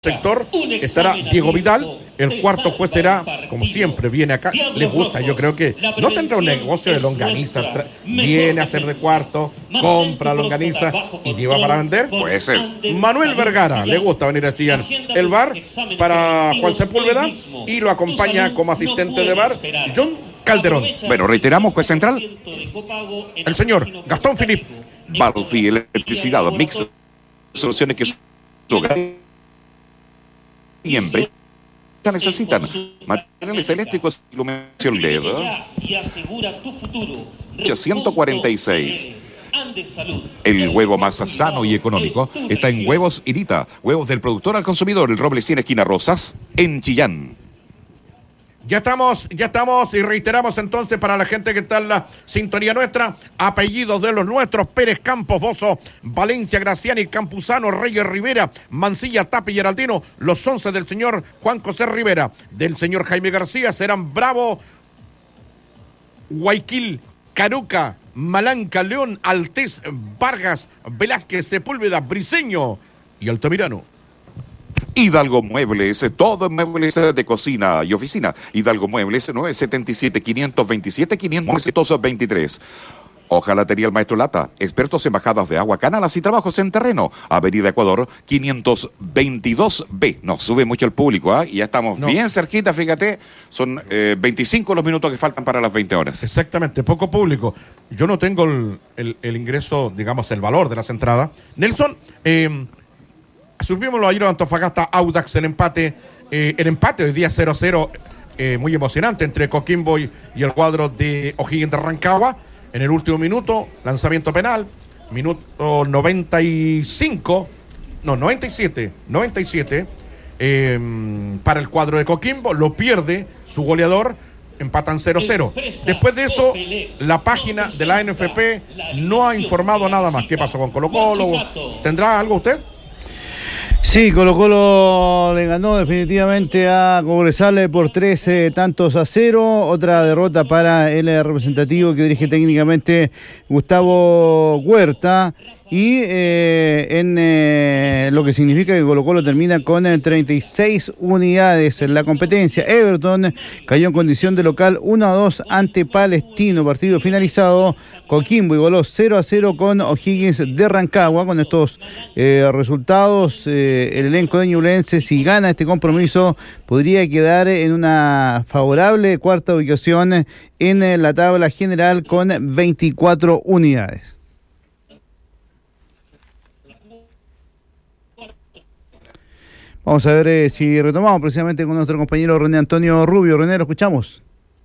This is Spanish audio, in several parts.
sector estará Diego Vidal, el cuarto juez será, como siempre, viene acá, le gusta, yo creo que no tendrá un negocio de longaniza, viene a hacer de cuarto, compra longaniza y lleva para vender. Puede ser. Manuel Vergara, le gusta venir a Chillán. El bar para Juan Sepúlveda y lo acompaña como asistente de bar John Calderón. Bueno, reiteramos, juez central, el señor Gastón Filip. Balfi, electricidad, mix, soluciones que su hogar y empresa necesitan materiales eléctricos, iluminación LED. 146. El huevo más sano y económico está en Huevos Irita, huevos del productor al consumidor, el Roble 100 esquina Rosas, en Chillán. Ya estamos y reiteramos entonces para la gente que está en la sintonía nuestra, apellidos de los nuestros: Pérez, Campos, Bozo, Valencia, Graciani, Campuzano, Reyes, Rivera, Mancilla, Tapi y Geraldino. Los 11 del señor Juan José Rivera, del señor Jaime García serán Bravo, Guayquil, Caruca, Malanca, León, Altés, Vargas, Velázquez, Sepúlveda, Briceño y Altamirano. Hidalgo Muebles, todo en muebles de cocina y oficina. Hidalgo Muebles, 977-527-523. Hojalatería El Maestro Lata, expertos en bajadas de agua, canales y trabajos en terreno. Avenida Ecuador, 522B. Nos sube mucho el público, y ya estamos bien cerquita, fíjate. Son 25 los minutos que faltan para las 20 horas. Exactamente, poco público. Yo no tengo el ingreso, digamos, el valor de las entradas. Nelson, subimos ayer a Antofagasta Audax el empate hoy día 0-0, muy emocionante entre Coquimbo y el cuadro de O'Higgins de Rancagua. En el último minuto, lanzamiento penal, minuto 97, para el cuadro de Coquimbo, lo pierde su goleador, empatan 0-0. Después de eso, la página de la NFP no ha informado nada más. ¿Qué pasó con Colo-Colo? ¿Tendrá algo usted? Sí, Colo-Colo le ganó definitivamente a Cobresal por 3-0. Otra derrota para el representativo que dirige técnicamente Gustavo Huerta. Y en lo que significa que Colo-Colo termina con 36 unidades en la competencia. Everton cayó en condición de local 1-2 ante Palestino. Partido finalizado. Coquimbo igualó 0-0 con O'Higgins de Rancagua. Con estos resultados, el elenco de Ñublense, si gana este compromiso, podría quedar en una favorable cuarta ubicación en la tabla general con 24 unidades. Vamos a ver si retomamos precisamente con nuestro compañero René Antonio Rubio. René, ¿lo escuchamos?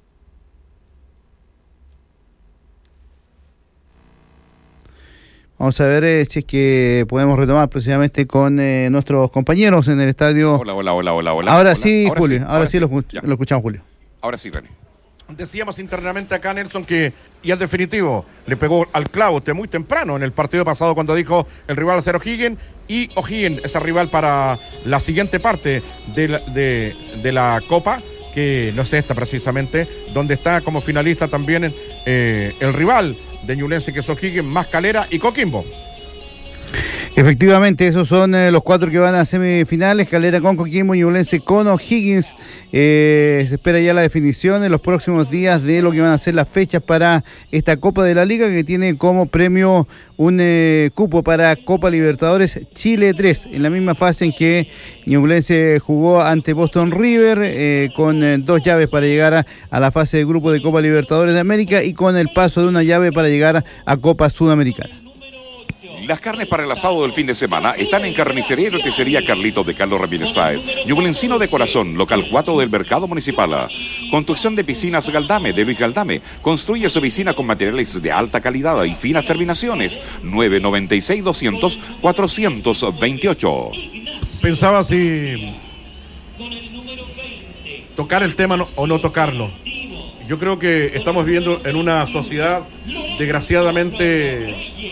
Vamos a ver si es que podemos retomar precisamente con nuestros compañeros en el estadio. Hola. Ahora sí, Julio. Ahora sí lo escuchamos, Julio. Ahora sí, René. Decíamos internamente acá, Nelson, que y al definitivo le pegó al clavo muy temprano en el partido pasado cuando dijo el rival a ser O'Higgins, y O'Higgins es el rival para la siguiente parte de la Copa, que no es esta precisamente, donde está como finalista también el rival de Ñublense, que es O'Higgins, más Calera y Coquimbo. Efectivamente, esos son los 4 que van a semifinales: Calera con Coquimbo, Ñublense con O'Higgins. Se espera ya la definición en los próximos días de lo que van a ser las fechas para esta Copa de la Liga, que tiene como premio un cupo para Copa Libertadores Chile 3, en la misma fase en que Ñublense jugó ante Boston River, con 2 llaves para llegar a la fase de grupo de Copa Libertadores de América, y con el paso de una llave para llegar a Copa Sudamericana. Las carnes para el asado del fin de semana están en Carnicería y Roticería Carlitos de Carlos Ramírez Sáez. Ñublencino de corazón, local 4 del Mercado Municipal. Construcción de piscinas Galdame, de Luis Galdame. Construye su piscina con materiales de alta calidad y finas terminaciones. 996-200-428. Pensaba si tocar el tema o no tocarlo. Yo creo que estamos viviendo en una sociedad desgraciadamente...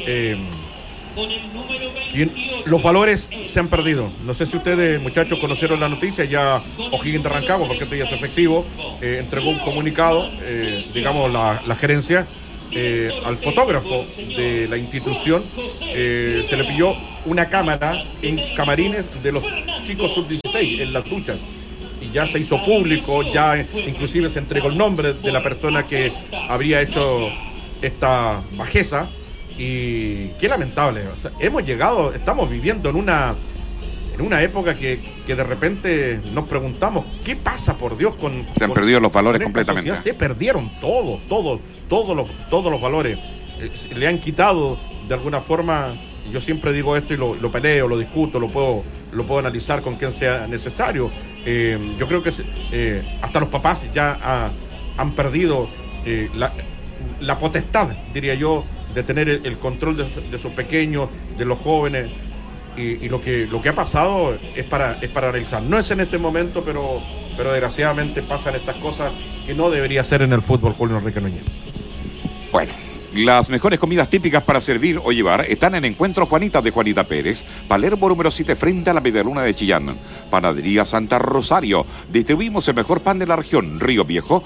los valores se han perdido. No sé si ustedes, muchachos, conocieron la noticia. Ya O'Higgins de Rancagua, porque esto ya es efectivo, entregó un comunicado, digamos la gerencia, al fotógrafo de la institución se le pilló una cámara en camarines de los chicos sub-16, en las duchas. Y ya se hizo público, ya inclusive se entregó el nombre de la persona que habría hecho esta bajeza. Y qué lamentable. O sea, estamos viviendo en una época que de repente nos preguntamos qué pasa, por Dios, se han perdido los valores completamente. Sociedad. Se perdieron todos los valores. Le han quitado de alguna forma. Yo siempre digo esto y lo peleo, lo discuto, lo puedo analizar con quien sea necesario. Yo creo que hasta los papás ya han perdido la potestad, diría yo, de tener el control de sus pequeños, de los jóvenes. Y lo que ha pasado es para analizar. No es en este momento, pero desgraciadamente pasan estas cosas que no debería ser en el fútbol, Julio Enrique Núñez. Bueno, las mejores comidas típicas para servir o llevar están en Encuentro Juanita de Juanita Pérez, Palermo número 7, frente a la Medialuna de Chillán. Panadería Santa Rosario. Distribuimos el mejor pan de la región. Río Viejo,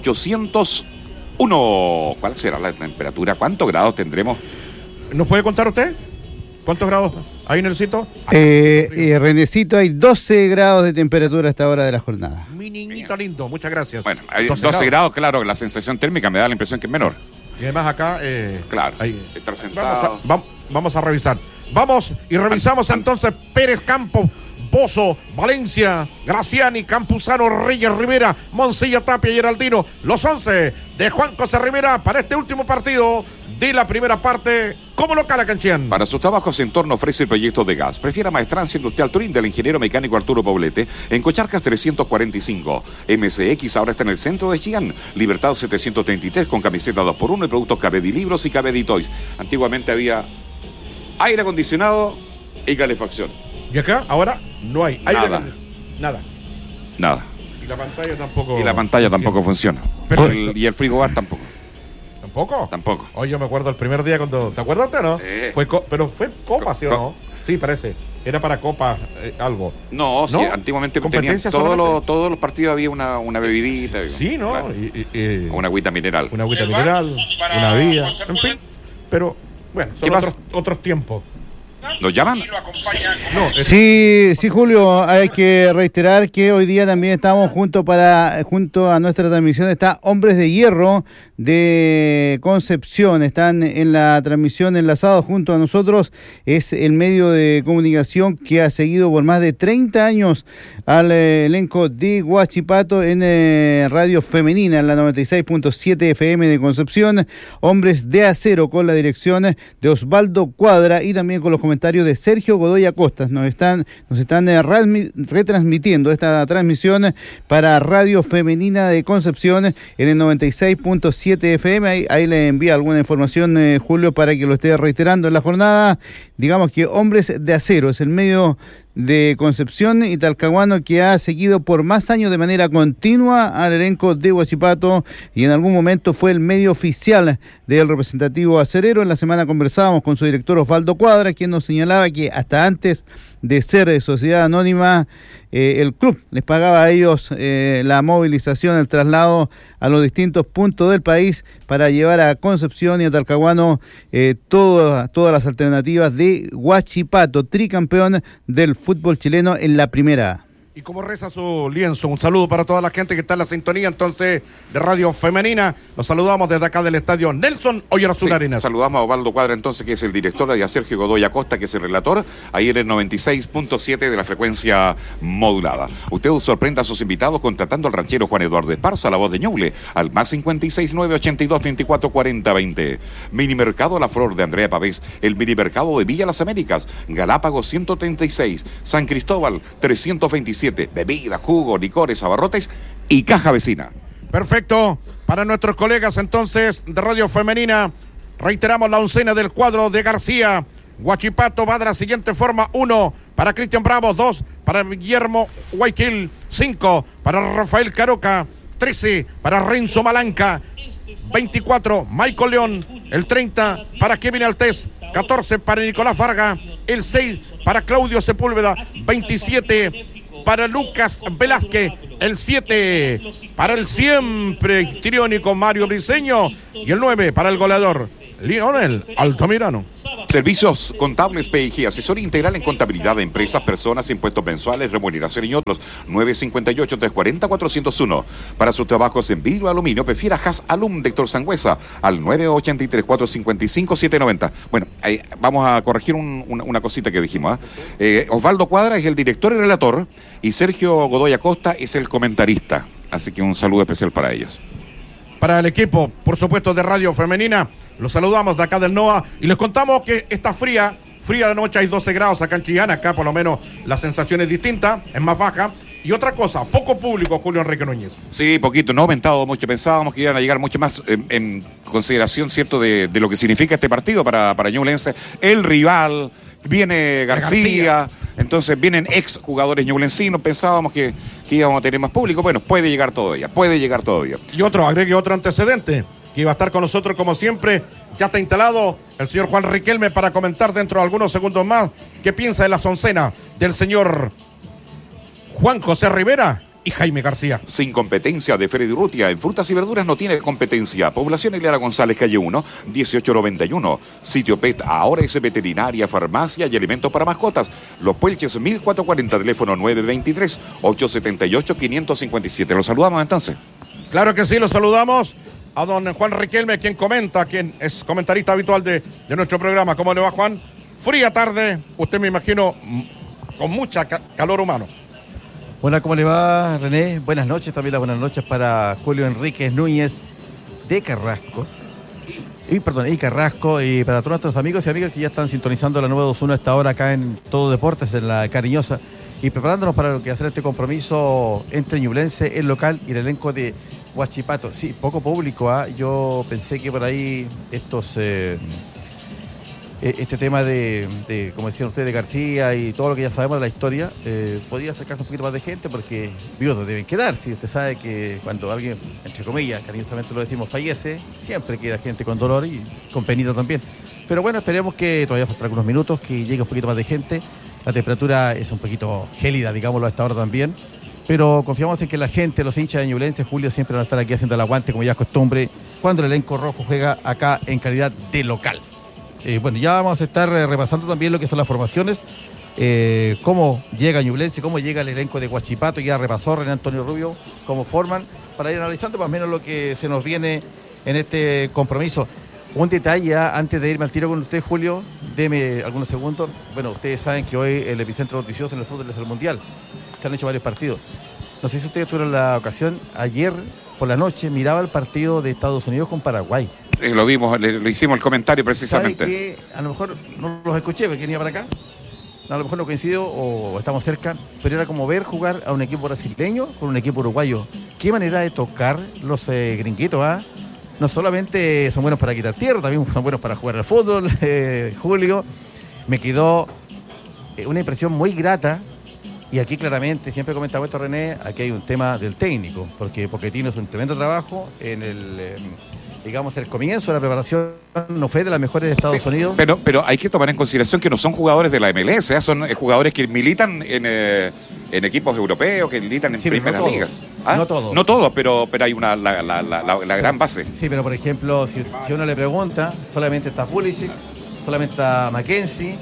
801. ¿Cuál será la temperatura? ¿Cuántos grados tendremos? ¿Nos puede contar usted? ¿Cuántos grados hay en el sitio? Renecito, hay 12 grados de temperatura a esta hora de la jornada. Mi niñito lindo, muchas gracias. Bueno, hay 12 grados, claro, la sensación térmica me da la impresión que es menor. Y además acá... claro, estar sentado... Vamos a revisar. Vamos y revisamos entonces Pérez, Campo, Bozo, Valencia, Graciani, Campuzano, Reyes, Rivera, Moncilla, Tapia y Geraldino. Los 11 de Juan José Rivera para este último partido de la primera parte como local a Canchián. Para sus trabajos en torno ofrece proyectos de gas. Prefiera Maestranza Industrial Turín del ingeniero mecánico Arturo Poblete en Cocharcas 345. MSX ahora está en el centro de Chillán. Libertad 733 con camiseta 2x1 y productos Cabedi Libros y Cabedi Toys. Antiguamente había aire acondicionado y calefacción. Y acá ahora no hay aire. Nada. Y la pantalla tampoco. Funciona. Pero y el frigobar tampoco. ¿Tampoco? Hoy yo me acuerdo el primer día cuando... ¿Se acuerda usted, no? Pero fue Copa, ¿sí o no? Sí, parece. Era para Copa algo. No, sí, antiguamente tenían todos los partidos había una bebidita. Sí, ¿no? Claro. Una agüita mineral. Una vía, en fin. Pero, bueno, son otros tiempos. ¿Nos llaman? No, sí, Julio, hay que reiterar que hoy día también estamos junto a nuestra transmisión está Hombres de Hierro de Concepción, están en la transmisión enlazados junto a nosotros. Es el medio de comunicación que ha seguido por más de 30 años al elenco de Huachipato en radio femenina en la 96.7 FM de Concepción. Hombres de Acero, con la dirección de Osvaldo Cuadra y también con los comentarios de Sergio Godoy Acosta. Nos están retransmitiendo esta transmisión para Radio Femenina de Concepción en el 96.7 FM. Ahí le envía alguna información, Julio, para que lo esté reiterando en la jornada. Digamos que Hombres de Acero es el medio de Concepción y Talcahuano que ha seguido por más años de manera continua al elenco de Huachipato y en algún momento fue el medio oficial del representativo acerero. En la semana conversábamos con su director Osvaldo Cuadra, quien nos señalaba que hasta antes de ser sociedad anónima, el club les pagaba a ellos la movilización, el traslado a los distintos puntos del país para llevar a Concepción y a Talcahuano todas las alternativas de Huachipato, tricampeón del fútbol chileno en la primera A. Y como reza su lienzo, un saludo para toda la gente que está en la sintonía entonces de Radio Femenina. Los saludamos desde acá del estadio Nelson Oyarzún Arenas. Saludamos a Osvaldo Cuadra entonces, que es el director, y a Sergio Godoy Acosta, que es el relator, ahí en el 96.7 de la frecuencia modulada. Usted sorprenda a sus invitados contratando al ranchero Juan Eduardo Esparza, la voz de Ñuble, al más 569-82-24-40-20. Minimercado La Flor de Andrea Pavés, el minimercado de Villa Las Américas, Galápagos 136, San Cristóbal 327, bebida, jugo, licores, abarrotes y caja vecina. Perfecto. Para nuestros colegas entonces de Radio Femenina, reiteramos la oncena del cuadro de García. Huachipato va de la siguiente forma: 1 para Cristian Bravo, 2 para Guillermo Guayquil, 5 para Rafael Caroca, 13 para Renzo Malanca, 24 Michael León, el 30 para Kevin Altés, 14 para Nicolás Varga, el 6 para Claudio Sepúlveda, 27 para Lucas Velázquez, el 7 para el siempre histriónico Mario Briceño y el 9 para el goleador Lionel Altamirano. Servicios contables PIG, asesoría integral en contabilidad de empresas, personas, impuestos mensuales, remuneración y otros. 958-340-401. Para sus trabajos en vidrio aluminio, prefiera Has Alum de Héctor Sangüesa al 983-455-790. Bueno, vamos a corregir una cosita que dijimos. Osvaldo Cuadra es el director y relator y Sergio Godoy Acosta es el comentarista. Así que un saludo especial para ellos. Para el equipo, por supuesto, de Radio Femenina, los saludamos de acá del NOA y les contamos que está fría la noche, hay 12 grados acá en Chillán, acá por lo menos la sensación es distinta, es más baja. Y otra cosa, poco público, Julio Enrique Núñez. Sí, poquito, no ha aumentado mucho, pensábamos que iban a llegar mucho más en consideración, ¿cierto?, de lo que significa este partido para Ñublense. El rival, viene García. Entonces vienen ex jugadores ñublencinos, pensábamos que íbamos a tener más público. Bueno, puede llegar todavía. Y agregue otro antecedente, que iba a estar con nosotros como siempre, ya está instalado el señor Juan Riquelme para comentar dentro de algunos segundos más qué piensa de la oncena del señor Juan José Rivera y Jaime García. Sin competencia de Freddy Urrutia. En frutas y verduras no tiene competencia. Población Eliana González, calle 1, 1891. Sitio PET, ahora es veterinaria, farmacia y alimentos para mascotas. Los Puelches, 1440, teléfono 923-878-557. ¿Los saludamos entonces? Claro que sí, los saludamos a don Juan Riquelme, quien es comentarista habitual de nuestro programa. ¿Cómo le va, Juan? Fría tarde, usted me imagino con mucha calor humano. Hola, ¿cómo le va, René? Buenas noches, también las buenas noches para Julio Enríquez Núñez de Carrasco. Y Carrasco, y para todos nuestros amigos y amigas que ya están sintonizando la 921 a esta hora acá en Todo Deportes, en la Cariñosa, y preparándonos para lo que va a ser este compromiso entre Ñublense, el local, y el elenco de Huachipato. Sí, poco público, yo pensé que por ahí este tema de, como decían ustedes, de García y todo lo que ya sabemos de la historia, podría acercarse un poquito más de gente porque vivos deben quedar. Si usted sabe que cuando alguien, entre comillas, cariñosamente lo decimos, fallece, siempre queda gente con dolor y con penita también. Pero bueno, esperemos que todavía faltan algunos minutos, que llegue un poquito más de gente. La temperatura es un poquito gélida, digámoslo, a esta hora también. Pero confiamos en que la gente, los hinchas de Ñublense, Julio, siempre van a estar aquí haciendo el aguante, como ya es costumbre, cuando el elenco rojo juega acá en calidad de local. Bueno, ya vamos a estar repasando también lo que son las formaciones, cómo llega Ñublense, cómo llega el elenco de Huachipato. Ya repasó René Antonio Rubio cómo forman, para ir analizando más o menos lo que se nos viene en este compromiso. Un detalle antes de irme al tiro con usted, Julio, deme algunos segundos. Bueno, ustedes saben que hoy el epicentro noticioso en el fútbol es el Mundial. Se han hecho varios partidos. No sé si ustedes tuvieron la ocasión, ayer por la noche miraba el partido de Estados Unidos con Paraguay. Lo vimos, le hicimos el comentario precisamente. ¿Sabe que a lo mejor no los escuché porque venía para acá? A lo mejor no coincidió o estamos cerca, pero era como ver jugar a un equipo brasileño con un equipo uruguayo. Qué manera de tocar los gringuitos, No solamente son buenos para quitar tierra, también son buenos para jugar al fútbol. Julio, me quedó una impresión muy grata. Y aquí claramente, siempre he comentado esto, René, aquí hay un tema del técnico, porque Pochettino hizo un tremendo trabajo en el comienzo de la preparación, no fue de las mejores de Estados Unidos. Pero hay que tomar en consideración que no son jugadores de la MLS, son jugadores que militan en equipos europeos, que militan en primeras ligas. No todos. No todos, pero hay la gran base. Sí, pero por ejemplo, si uno le pregunta, solamente está Pulisic, solamente está Mackenzie,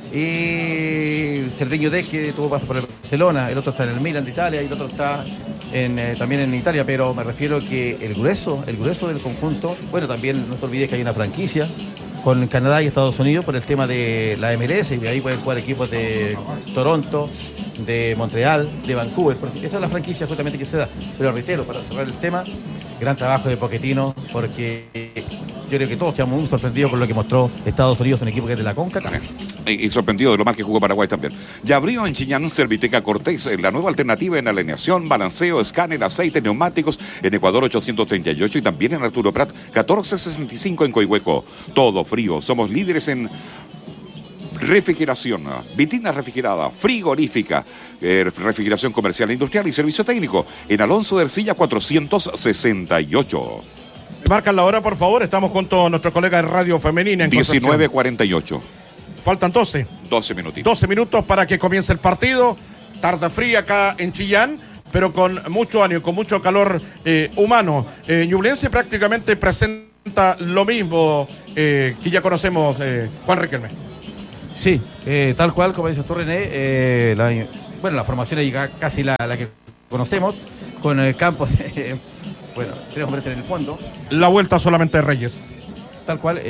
y Cerdeño Dez, que tuvo paso por el Barcelona, el otro está en el Milan de Italia y el otro está también en Italia, pero me refiero que el grueso del conjunto, bueno, también no se olvide que hay una franquicia con Canadá y Estados Unidos por el tema de la MLS, y ahí pueden jugar equipos de Toronto, de Montreal, de Vancouver. Esa es la franquicia justamente que se da. Pero reitero, para cerrar el tema, gran trabajo de Pochettino, porque yo creo que todos quedamos muy sorprendidos con lo que mostró Estados Unidos, un equipo que es de la CONCACAF. Y sorprendido de lo mal que jugó Paraguay también. Ya abrió en Chiñán Serviteca Cortés, la nueva alternativa en alineación, balanceo, escáner, aceite, neumáticos, en Ecuador 838 y también en Arturo Prat 1465 en Coihueco. Todo frío, somos líderes en refrigeración, vitrina refrigerada, frigorífica, refrigeración comercial e industrial y servicio técnico en Alonso de Ercilla 468. Marcan la hora, por favor. Estamos junto a nuestro colega de Radio Femenina en 19:48. Faltan 12 minutitos. 12 minutos para que comience el partido. tarde fría acá en Chillán, pero con mucho ánimo, con mucho calor humano. Ñublense prácticamente presenta lo mismo que ya conocemos, Juan Riquelme. Sí, tal cual, como dices tú, René, la formación es casi la que conocemos, con Campos, bueno, 3 hombres en el fondo. La vuelta solamente de Reyes. Tal cual,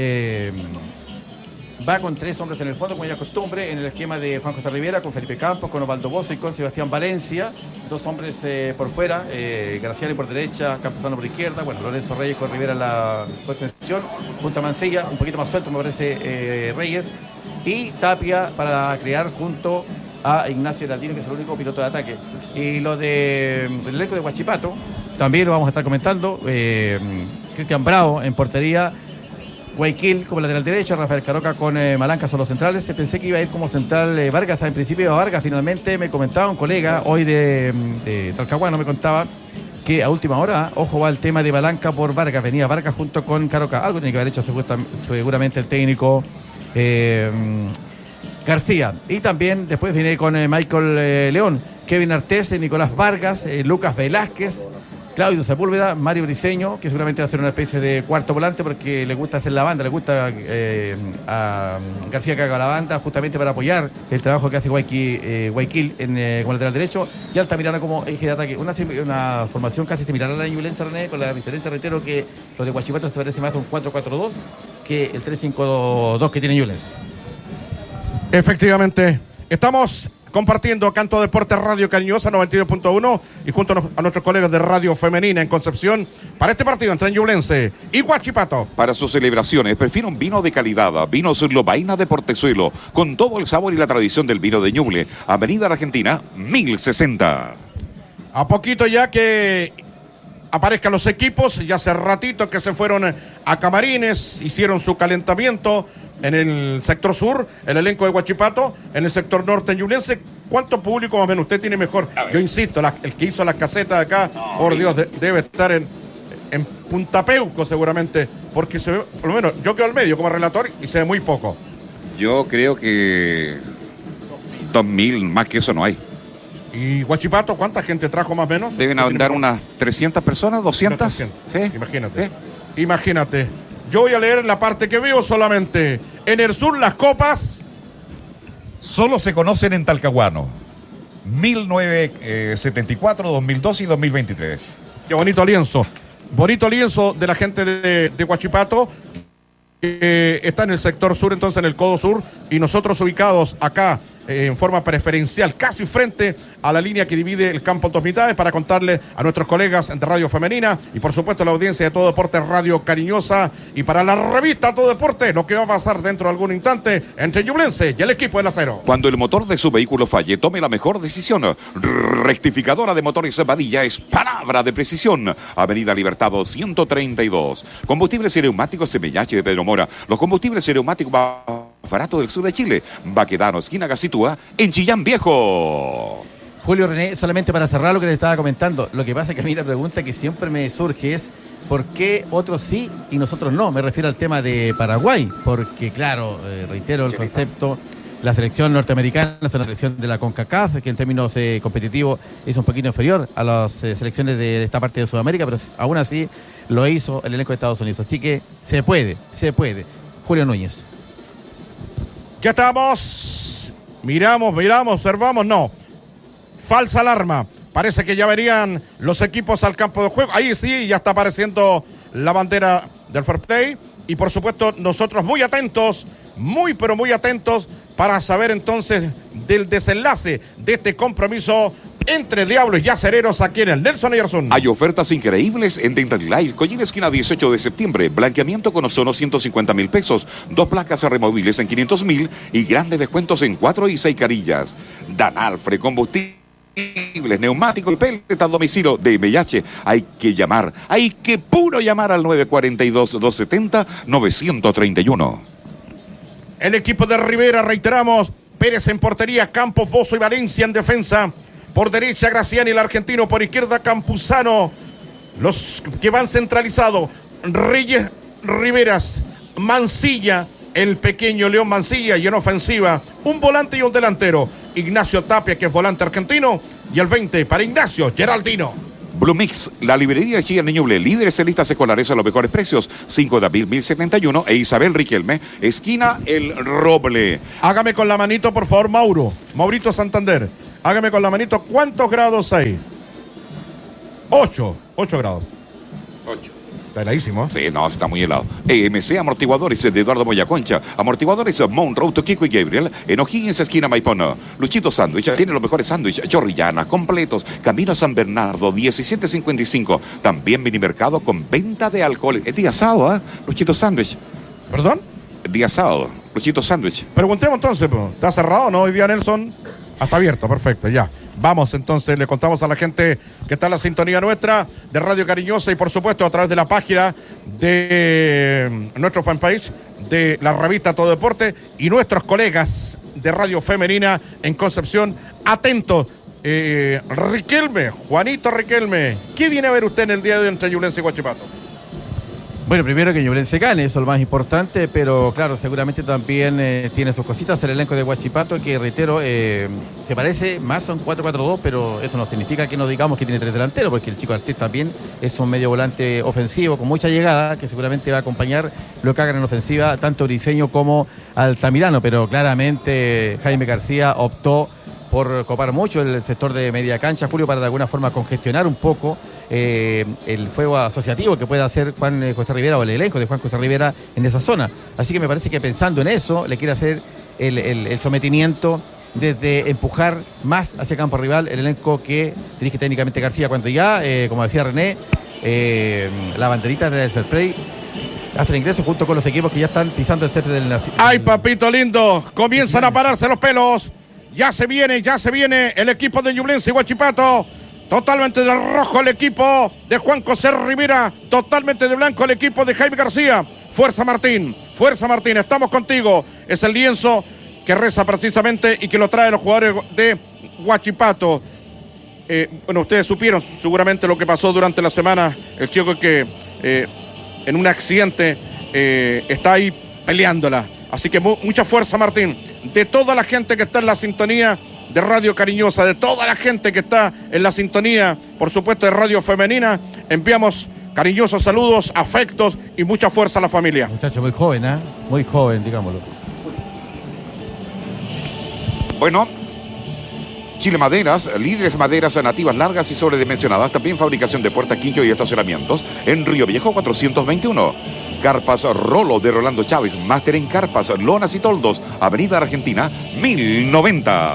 va con 3 hombres en el fondo, como ya es costumbre, en el esquema de Juan José Rivera, con Felipe Campos, con Osvaldo Bozo y con Sebastián Valencia. 2 hombres por fuera, Graciani por derecha, Camposano por izquierda, bueno, Lorenzo Reyes con Rivera en la contención, Punta Mancilla, un poquito más suelto me parece Reyes, y Tapia para crear junto a Ignacio Heraldino, que es el único piloto de ataque. Y lo del elenco de Huachipato, también lo vamos a estar comentando, Cristian Bravo en portería, Guayaquil como lateral derecho, Rafael Caroca con Malanca son los centrales. Pensé que iba a ir como central Vargas, en principio iba Vargas, finalmente me comentaba un colega hoy de Talcahuano, me contaba que a última hora, ojo, va el tema de Malanca por Vargas, venía Vargas junto con Caroca, algo tiene que haber hecho seguramente el técnico García. Y también después viene con Michael León, Kevin Artés, Nicolás Vargas, Lucas Velázquez, Claudio Sepúlveda, Mario Briceño, que seguramente va a ser una especie de cuarto volante porque le gusta hacer la banda, le gusta a García que haga la banda justamente para apoyar el trabajo que hace Guayaquil como lateral derecho, y Altamirano como eje de ataque. Una formación casi similar a la de Ñublense, René, con la diferencia, reitero, que los de Huachipato se parece más a un 4-4-2 que el 3-5-2 que tiene Ñublense. Efectivamente, estamos compartiendo Canto Deportes Radio Cariñosa 92.1 y junto a nuestros colegas de Radio Femenina en Concepción para este partido entre Ñublense y Huachipato. Para sus celebraciones prefiero un vino de calidad, Vinos Lobaina de Portezuelo, con todo el sabor y la tradición del vino de Ñuble, Avenida Argentina 1060. A poquito ya que aparezcan los equipos, ya hace ratito que se fueron a camarines, hicieron su calentamiento en el sector sur, el elenco de Huachipato, en el sector norte Ñublense. ¿Cuánto público más o menos usted tiene mejor? Yo insisto, el que hizo las casetas de acá, por Dios, debe estar en Punta Peuco seguramente, porque se ve, por lo menos yo quedo al medio como relator y se ve muy poco. Yo creo que 2.000, más que eso no hay. ¿Y Huachipato cuánta gente trajo más o menos? Deben andar unas 300 personas, 200. ¿Sí? Imagínate. ¿Sí? Imagínate. Yo voy a leer la parte que veo solamente. En el sur las copas solo se conocen en Talcahuano. 1974, 2002 y 2023. Qué bonito lienzo. Bonito lienzo de la gente de Huachipato. Está en el sector sur, entonces en el codo sur, y nosotros ubicados acá en forma preferencial, casi frente a la línea que divide el campo en 2 mitades, para contarle a nuestros colegas de Radio Femenina y por supuesto a la audiencia de Todo Deporte Radio Cariñosa y para la revista Todo Deporte, lo que va a pasar dentro de algún instante entre Ñublense y el equipo del Acero. Cuando el motor de su vehículo falle, tome la mejor decisión. Rectificadora de motores Badilla es palabra de precisión. Avenida Libertado 132. Combustibles y neumáticos CMH de Pedro Mora. Los combustibles y neumáticos baratos del sur de Chile. Baquedano, esquina Gacitúa, en Chillán Viejo. Julio, René, solamente para cerrar lo que le estaba comentando, lo que pasa es que a mí la pregunta que siempre me surge es ¿por qué otros sí y nosotros no? Me refiero al tema de Paraguay, porque claro, reitero el concepto, la selección norteamericana es una selección de la CONCACAF, que en términos competitivos es un poquito inferior a las selecciones de esta parte de Sudamérica, pero aún así lo hizo el elenco de Estados Unidos, así que se puede. Julio Núñez. Ya estamos, miramos, observamos, no. Falsa alarma. Parece que ya verían los equipos al campo de juego. Ahí sí, ya está apareciendo la bandera del fair play. Y por supuesto, nosotros muy atentos, pero muy atentos para saber entonces del desenlace de este compromiso entre Diablos y Acereros aquí en el Nelson Oyarzún. Hay ofertas increíbles en Dental Life. Collín esquina 18 de septiembre. Blanqueamiento con ozono 150.000 pesos. 2 placas removibles en 500.000 y grandes descuentos en 4 y 6 carillas. Danalfre, combustibles, neumáticos y pellet a domicilio de MH. Hay que llamar al 942-270-931. El equipo de Rivera, reiteramos, Pérez en portería, Campos, Bozo y Valencia en defensa. Por derecha, Graciani, el argentino. Por izquierda, Campuzano. Los que van centralizados, Reyes, Riveras, Mancilla el pequeño León Mancilla, y en ofensiva un volante y un delantero, Ignacio Tapia, que es volante argentino, y el 20 para Ignacio Geraldino. Blue Mix, la librería de Chillán de Ñuble, líderes en listas escolares a los mejores precios. 5 de abril 1071 e Isabel Riquelme, esquina El Roble. Hágame con la manito, por favor, Maurito Santander. Hágame con la manito, ¿cuántos grados hay? 8 grados. 8. Está heladísimo, ¿eh? Sí, no, está muy helado. EMC Amortiguadores de Eduardo Moyaconcha. Amortiguadores Monroe, Kiko y Gabriel. En O'Higgins, esquina Maipona. Luchito Sándwich tiene los mejores sándwiches. Chorrillana, completos. Camino San Bernardo, 1755. También minimercado con venta de alcohol. Es día sábado, ¿eh? Luchito Sándwich. ¿Perdón? Día sábado. Luchito Sándwich. Preguntemos entonces, ¿está cerrado, no? Hoy día, Nelson. Está abierto, perfecto, ya. Vamos entonces, le contamos a la gente que está en la sintonía nuestra de Radio Cariñosa y por supuesto a través de la página de nuestro fanpage de la revista Todo Deporte y nuestros colegas de Radio Femenina en Concepción. Atentos. Riquelme, Juanito Riquelme, ¿qué viene a ver usted en el día de hoy entre Ñublense y Huachipato? Bueno, primero que Ñublense gane, eso es lo más importante, pero claro, seguramente también tiene sus cositas el elenco de Huachipato, que reitero, se parece más a un 4-4-2, pero eso no significa que no digamos que tiene 3 delanteros, porque el chico Artés también es un medio volante ofensivo con mucha llegada, que seguramente va a acompañar lo que hagan en ofensiva tanto Briseño como Altamirano, pero claramente Jaime García optó por copar mucho el sector de media cancha, Julio, para de alguna forma congestionar un poco el fuego asociativo que pueda hacer Juan José Rivera o el elenco de Juan José Rivera en esa zona. Así que me parece que pensando en eso, le quiere hacer el sometimiento desde empujar más hacia campo rival el elenco que dirige técnicamente García, cuando ya, como decía René, la banderita del fair play hace el ingreso junto con los equipos que ya están pisando el césped del... ¡Ay, papito lindo! Comienzan a pararse los pelos. Ya se viene el equipo de Ñublense y Huachipato. Totalmente de rojo el equipo de Juan José Rivera. Totalmente de blanco el equipo de Jaime García. Fuerza Martín, estamos contigo. Es el lienzo que reza precisamente y que lo trae los jugadores de Huachipato. Bueno, ustedes supieron seguramente lo que pasó durante la semana. El chico que en un accidente está ahí peleándola. Así que mucha fuerza, Martín. De toda la gente que está en la sintonía de Radio Cariñosa, de toda la gente que está en la sintonía, por supuesto, de Radio Femenina, enviamos cariñosos saludos, afectos y mucha fuerza a la familia. Muchacho muy joven, ¿eh? Muy joven, digámoslo. Bueno, Chile Maderas, líderes maderas nativas largas y sobredimensionadas, también fabricación de puertas, quinchos y estacionamientos en Río Viejo 421. Carpas Rolo de Rolando Chávez, máster en carpas, lonas y toldos, Avenida Argentina 1090.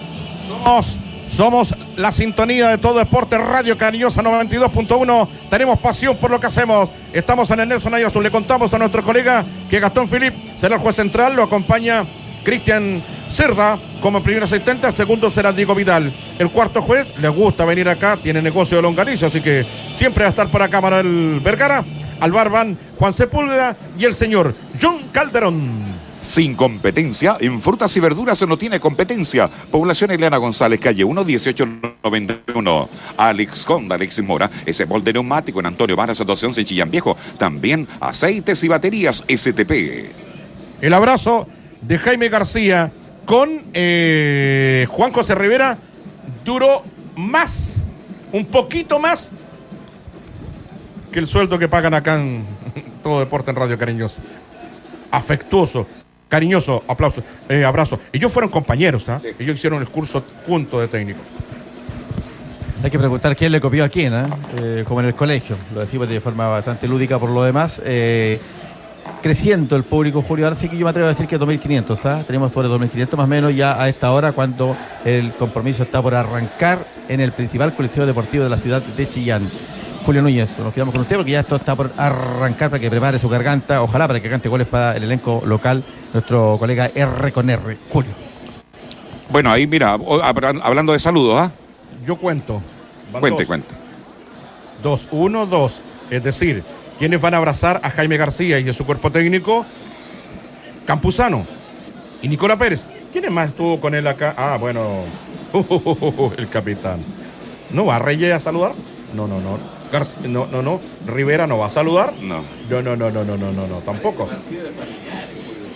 Somos la sintonía de Todo Deporte, Radio Cariñosa 92.1. Tenemos pasión por lo que hacemos. Estamos en el Nelson Ayer Azul. Le contamos a nuestro colega que Gastón Filip será el juez central. Lo acompaña Cristian Cerda como primer asistente. El segundo será Diego Vidal. El cuarto juez, les gusta venir acá, tiene negocio de longaniza, así que siempre va a estar por acá Manuel Vergara. Al bar van Juan Sepúlveda y el señor John Calderón. Sin competencia, en frutas y verduras no tiene competencia. Población Eliana González, calle 1, 1891. Alex Conda, Alexis Mora, ese molde neumático en Antonio Varas 1211 Chillán Viejo. También aceites y baterías STP. El abrazo de Jaime García con Juan José Rivera duró más, un poquito más que el sueldo que pagan acá en Todo Deporte en Radio Cariñosa. Afectuoso, cariñoso, aplauso, abrazo. Ellos fueron compañeros, ¿ah? Sí. Ellos hicieron el curso juntos de técnico. Hay que preguntar quién le copió a quién, como en el colegio. Lo decimos de forma bastante lúdica por lo demás. Creciendo el público, Julio, ahora sí que yo me atrevo a decir que 2.500, ¿ah? Tenemos sobre 2.500 más o menos ya a esta hora, cuando el compromiso está por arrancar en el principal coliseo deportivo de la ciudad de Chillán. Julio Núñez, nos quedamos con usted porque ya esto está por arrancar, para que prepare su garganta, ojalá para que cante goles para el elenco local, nuestro colega R con R. Julio. Bueno, ahí mira, hablando de saludos, ¿ah? Yo cuento. Cuente. 2, 1, 2. Es decir, ¿quiénes van a abrazar a Jaime García y a su cuerpo técnico? Campuzano y Nicolás Pérez. ¿Quién más estuvo con él acá? Ah, bueno, el capitán. ¿No va a Reyes a saludar? No. No. Rivera no va a saludar. No, tampoco.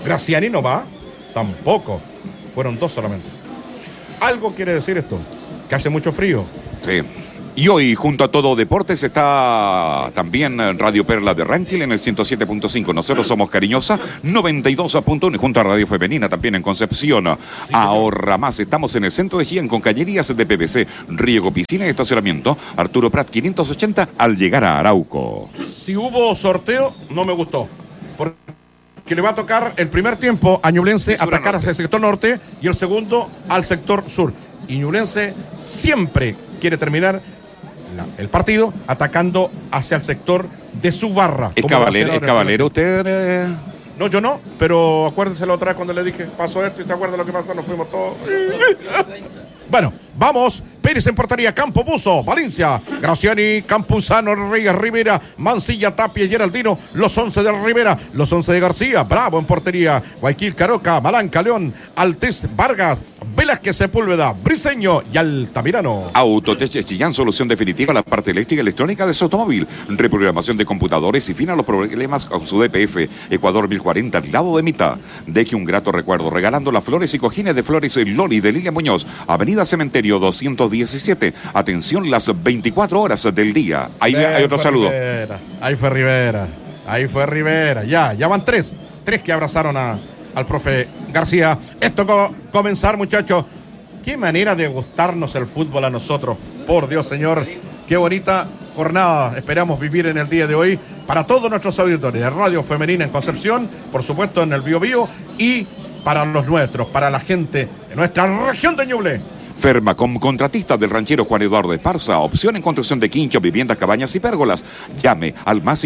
Graciani no va, tampoco. Fueron 2 solamente. Algo quiere decir esto, que hace mucho frío. Sí. Y hoy, junto a Todo Deportes, está también Radio Perla de Ranquil en el 107.5. Nosotros somos Cariñosa, 92.1. Y junto a Radio Femenina, también en Concepción. Sí, ahorra más. Estamos en el centro de Chillán con cañerías de PVC, riego, piscina y estacionamiento. Arturo Prat, 580, al llegar a Arauco. Si hubo sorteo, no me gustó. Porque le va a tocar el primer tiempo a Ñublense atacar hacia el sector norte y el segundo al sector sur. Y Ñublense siempre quiere terminar el partido atacando hacia el sector de su barra. ¿Es caballero usted? No, yo no, pero acuérdense la otra vez cuando le dije, pasó esto y se acuerda lo que pasó, nos fuimos todos. Bueno, vamos. Pérez en portería, Campo Buzo, Valencia, Graciani, Campuzano, Reyes, Rivera, Mancilla, Tapia, Geraldino, los 11 de Rivera, los 11 de García, Bravo en portería, Guayaquil, Caroca, Malanca, León, Altés, Vargas, Velázquez, Sepúlveda, Briseño y Altamirano. Autotech Chillán, solución definitiva a la parte eléctrica y electrónica de su automóvil. Reprogramación de computadores y fin a los problemas con su DPF. Ecuador 1040, al lado de mitad. Deje un grato recuerdo regalando las flores y cojines de flores Loli de Lilia Muñoz. Avenida Cementerio 217. Atención las 24 horas del día. Ahí hay otro saludo. Ahí fue Rivera. Ya van 3 que abrazaron al profe García. Esto comenzar, muchachos. Qué manera de gustarnos el fútbol a nosotros. Por Dios, señor. Qué bonita jornada esperamos vivir en el día de hoy para todos nuestros auditores de Radio Femenina en Concepción, por supuesto en el Biobío, y para los nuestros, para la gente de nuestra región de Ñuble. Fermacom, contratista del ranchero Juan Eduardo Esparza. Opción en construcción de quinchos, viviendas, cabañas y pérgolas. Llame al más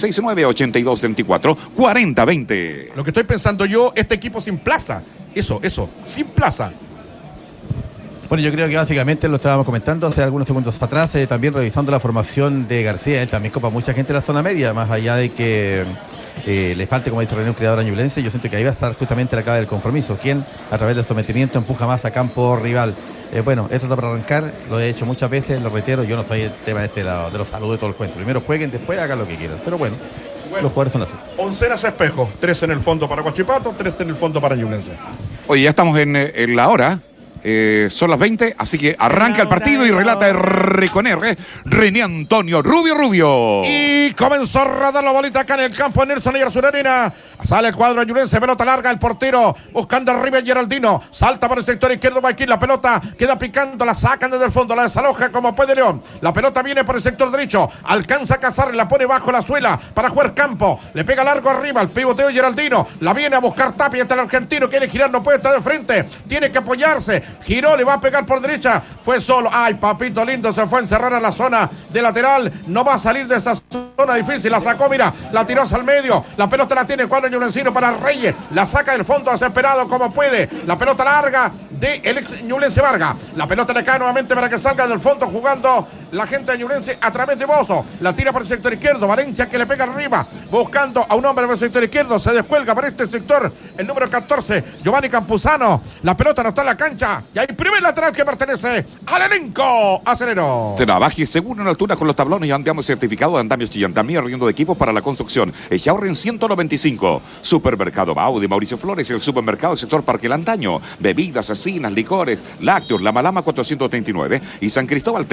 569-8224-4020. Lo que estoy pensando yo, este equipo sin plaza. Eso, sin plaza. Bueno, yo creo que básicamente lo estábamos comentando hace algunos segundos atrás, también revisando la formación de García. Él también copa mucha gente en la zona media, más allá de que le falte, como dice René, un creador ñublense. Yo siento que ahí va a estar justamente la clave del compromiso. ¿Quién, a través del sometimiento, empuja más a campo rival? Bueno, esto está para arrancar, lo he hecho muchas veces, lo reitero, yo no soy el tema de los saludos y todo el cuento. Primero jueguen, después hagan lo que quieran. Pero bueno, los jugadores son así. Oncenas espejos, 3 en el fondo para Guachipato, 3 en el fondo para Ñublense. Oye, ya estamos en la hora. Son las 20, así que arranca el partido y relata R con R, René Antonio Rubio. Y comenzó a rodar la bolita acá en el campo de Nelson y Arena. Sale el cuadro ñublense, pelota larga, el portero buscando arriba Geraldino. Salta por el sector izquierdo, Guayaquil, la pelota queda picando, la sacan desde el fondo, la desaloja como puede León. La pelota viene por el sector derecho, alcanza a cazar, la pone bajo la suela para jugar campo. Le pega largo arriba, el pivoteo Geraldino. La viene a buscar Tapia, está el argentino, quiere girar, no puede estar de frente. Tiene que apoyarse. Giró, le va a pegar por derecha. Fue solo. Ay, papito lindo, se fue a encerrar a la zona de lateral. No va a salir de esa zona difícil. La sacó, mira, la tiró hacia el medio. La pelota la tiene cuadro ñublencino para Reyes. La saca del fondo desesperado como puede. La pelota larga de el ex ñublense Vargas. La pelota le cae nuevamente para que salga del fondo jugando la gente de Ñublense a través de Bozo. La tira por el sector izquierdo. Valencia que le pega arriba. Buscando a un hombre por el sector izquierdo. Se descuelga por este sector. El número 14, Giovanni Campuzano. La pelota no está en la cancha. Y hay primer lateral que pertenece al elenco acenero. Trabaje seguro en altura con los tablones y andamos certificado de andamios Chillán. También arriendo de equipos para la construcción. Echaurren 195. Supermercado Bau de Mauricio Flores. El supermercado del sector Parque Lantaño. Bebidas, asesinas, licores. Lácteos, La Malama 439 y San Cristóbal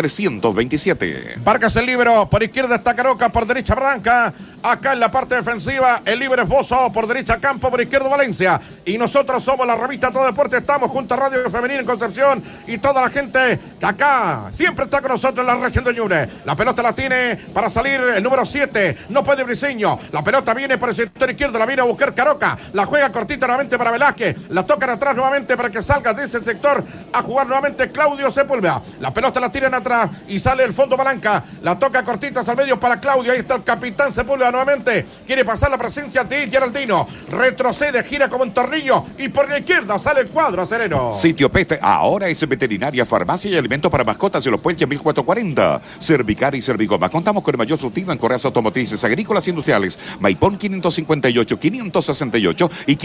327. Vargas el libero. Por izquierda está Caroca. Por derecha Branca. Acá en la parte defensiva el libre es Bozo. Por derecha Campo. Por izquierdo Valencia. Y nosotros somos la revista Todo Deporte. Estamos junto a Radio Femenina en Concepción. Y toda la gente que acá siempre está con nosotros en la región de Ñuble. La pelota la tiene para salir el número 7. No puede Briseño. La pelota viene por el sector izquierdo. La viene a buscar Caroca. La juega cortita nuevamente para Velázquez. La tocan atrás nuevamente para que salga de ese sector a jugar nuevamente Claudio Sepúlveda. La pelota la tiran atrás y sale el fondo Palanca. La toca cortita al medio para Claudio. Ahí está el capitán Sepúlveda nuevamente. Quiere pasar la presencia de Geraldino. Retrocede, gira como un tornillo. Y por la izquierda sale el cuadro acenero. Sitio Peste. Ahora es veterinaria, farmacia y alimentos para mascotas en los Puelches 1440. Cervicar y Cervicoma. Contamos con el mayor surtido en correas automotrices, agrícolas e industriales. Maipón 558, 568 y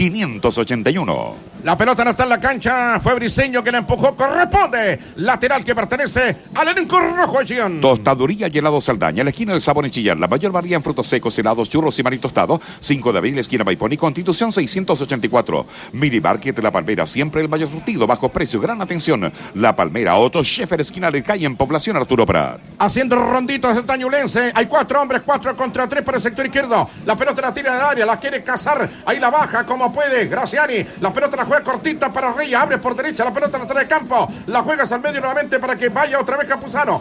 581. La pelota no está en la cancha. Fue Briseño que la empujó. Corresponde. Lateral que pertenece al elenco rojo Bochigan. Tostaduría y helado Saldaña, la esquina del Sabón y Chillán. La mayor variedad en frutos secos, helados, churros y maní tostado. 5 de abril, esquina Maipón y Constitución 684. Mini Market La Palmera, siempre el mayor surtido, bajos precios, gran atención. La Palmera, Otto Scheffer, esquina del Calle en Población Arturo Prat. Haciendo ronditos de Tañulense. Hay 4 hombres, 4 contra 3 por el sector izquierdo. La pelota la tira en el área, la quiere cazar. Ahí la baja como puede. Graciani. La pelota la juega cortita para Reyes. Abre por derecha. La pelota la trae de campo. La juegas al medio nuevamente para que vaya otra vez Campuzano.